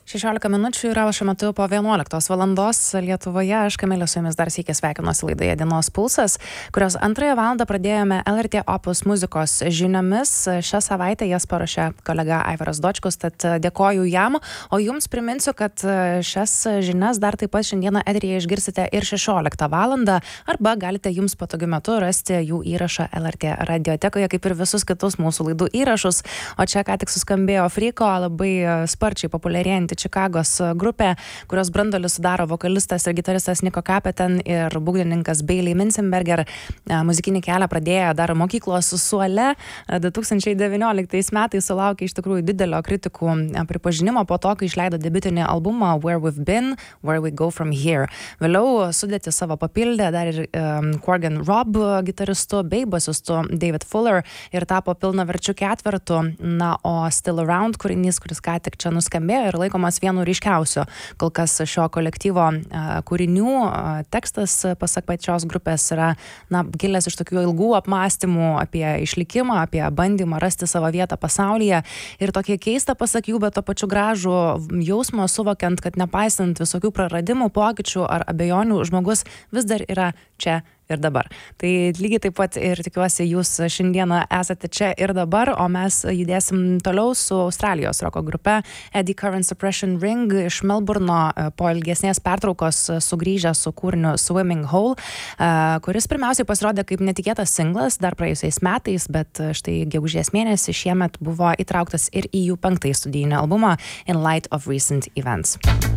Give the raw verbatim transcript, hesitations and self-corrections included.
šešiolika minučių yra šiuo metu po vienuoliktos valandos Lietuvoje. Aš Kamilė su jumis dar sykį sveikinuosi laidoje Dienos pulsas, kurios antrąją valandą pradėjome L R T Opus muzikos žiniomis. Šią savaitę jas paruošė kolega Aivaras Dočkus, tad dėkoju jam. O jums priminsiu, kad šias žinias dar taip pat šiandieną eteryje išgirsite ir šešioliktą valandą, arba galite jums patogiu metu rasti jų įrašą L R T radiotekoje, kaip ir visus kitus mūsų laidų įrašus. O čia ką tik suskambėjo Friko, labai sparčiai populiarėjanti Čikagos grupė, kurios branduolį sudaro vokalistas ir gitaristas Niko Kapeten ir būgnininkas Bailey Minzenberger. Muzikinį kelią pradėjo dar mokyklos suole. du tūkstančiai devynioliktais metais sulaukė iš tikrųjų didelio kritikų pripažinimo po to, kai išleido debiutinį albumą Where We've Been, Where We Go From Here. Vėliau sudėtį savo papildė dar ir um, Corgan Robb gitaristu bei basistu David Fuller ir tapo pilnaverčiu ketvertu. Na, o Still Around kūrinys, kuris ką tik čia nuskambėjo ir laikomas vienu ryškiausiu kol kas šio kolektyvo a, kūrinių. A, tekstas, pasak pačios grupės, yra na, gilęs iš tokių ilgų apmąstymų apie išlikimą, apie bandymą rasti savo vietą pasaulyje ir tokį keistą, pasak jų, bet to pačiu gražų jausmą, suvokiant, kad nepaisant visokių praradimų, pokyčių ar abejonių, žmogus vis dar yra čia ir dabar. Tai lygiai taip pat ir tikiuosi jūs šiandieną esate čia ir dabar, o mes judėsim toliau su Australijos roko grupe Eddie Current Suppression Ring iš Melburno po ilgesnės pertraukos sugrįžę su kūriniu Swimming Hole, kuris pirmiausiai pasirodė kaip netikėtas singlas dar praėjusiais metais, bet štai gegužės mėnesį šiemet buvo įtrauktas ir į jų penktąjį studijinį albumą In Light of Recent Events.